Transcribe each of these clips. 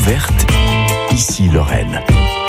découverte, ici Lorraine.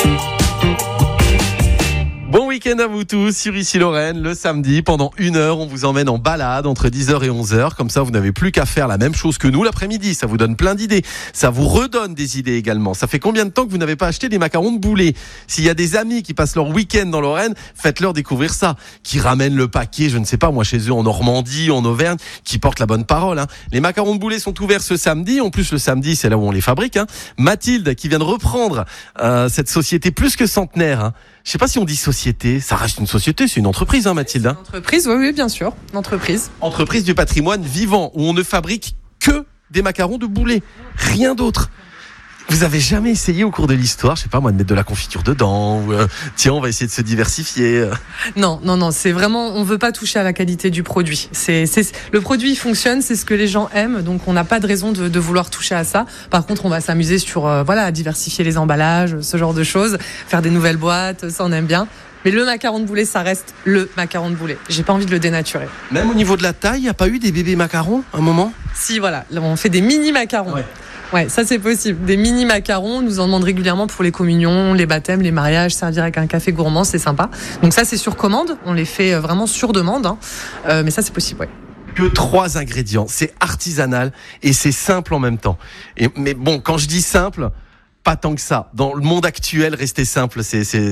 Bon week-end à vous tous sur Ici Lorraine. Le samedi, pendant 1 heure, on vous emmène en balade entre 10h et 11h. Comme ça, vous n'avez plus qu'à faire la même chose que nous l'après-midi. Ça vous donne plein d'idées. Ça vous redonne des idées également. Ça fait combien de temps que vous n'avez pas acheté des macarons de boulet? S'il y a des amis qui passent leur week-end dans Lorraine, faites-leur découvrir ça. Qui ramènent le paquet, je ne sais pas, moi chez eux en Normandie, en Auvergne, qui portent la bonne parole. Les macarons de boulet sont ouverts ce samedi. En plus, le samedi, c'est là où on les fabrique. Mathilde, qui vient de reprendre cette société plus que centenaire. Je sais pas si on dit société, ça reste une société, c'est une entreprise, Mathilde. Une entreprise, oui, bien sûr, une entreprise. Entreprise du patrimoine vivant, où on ne fabrique que des macarons de boulet, rien d'autre. Vous avez jamais essayé au cours de l'histoire, je sais pas moi, de mettre de la confiture dedans, ou tiens, on va essayer de se diversifier. Non, c'est vraiment, on veut pas toucher à la qualité du produit. Le produit fonctionne, c'est ce que les gens aiment, donc on n'a pas de raison de vouloir toucher à ça. Par contre, on va s'amuser sur, à diversifier les emballages, ce genre de choses, faire des nouvelles boîtes, ça on aime bien. Mais le macaron de boulet, ça reste le macaron de boulet. J'ai pas envie de le dénaturer. Même au niveau de la taille, il n'y a pas eu des bébés macarons à un moment? Si, voilà, là, on fait des mini macarons. Ouais, ça c'est possible. Des mini macarons, on nous en demande régulièrement pour les communions, les baptêmes, les mariages, servir avec un café gourmand, c'est sympa. Donc ça c'est sur commande, on les fait vraiment sur demande, mais ça c'est possible, ouais. Que 3 ingrédients, c'est artisanal et c'est simple en même temps. Mais bon, quand je dis simple, pas tant que ça. Dans le monde actuel, rester simple, c'est